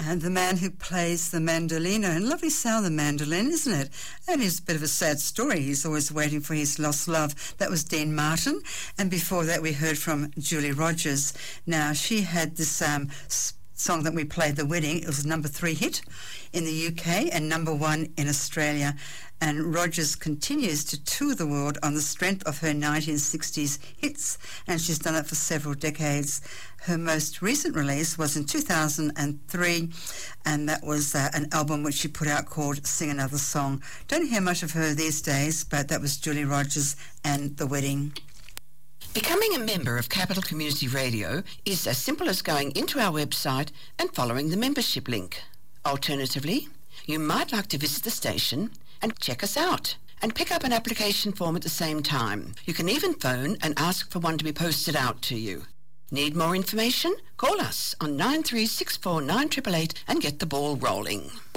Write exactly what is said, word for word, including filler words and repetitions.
And the man who plays the mandolino, and lovely sound, the mandolin, isn't it? And it's a bit of a sad story. He's always waiting for his lost love. That was Dean Martin. And before that, we heard from Julie Rogers. Now, she had this um, song that we played, The Wedding. It was a number three hit in the U K and number one in Australia. And Rogers continues to tour the world on the strength of her nineteen sixties hits, and she's done it for several decades. Her most recent release was in two thousand three, and that was uh, an album which she put out called Sing Another Song. Don't hear much of her these days, but that was Julie Rogers and The Wedding. Becoming a member of Capital Community Radio is as simple as going into our website and following the membership link. Alternatively, you might like to visit the station and check us out and pick up an application form at the same time. You can even phone and ask for one to be posted out to you. Need more information? Call us on nine three six four nine eight eight eight and get the ball rolling.